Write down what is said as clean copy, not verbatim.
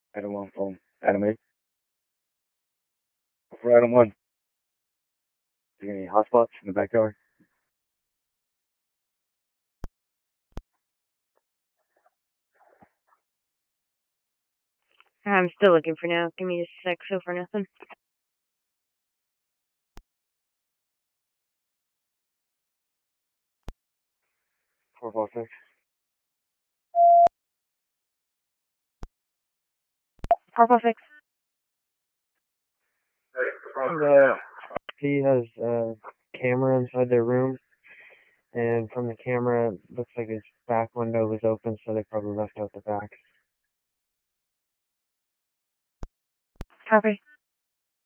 Item 1 phone. Item 8. For item 1, is there any hotspots in the backyard? I'm still looking for now. Give me just a sec, so for nothing. 446. 446. He has a camera inside their room, and from the camera, it looks like his back window was open, so they probably left out the back. Copy.